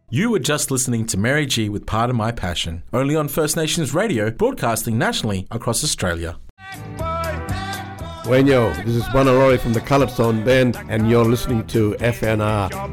You were just listening to Mary G with Part of My Passion, only on First Nations Radio, broadcasting nationally across Australia. Wenyo, this is Bonalori from the Coloured Stone Band, and you're listening to FNR.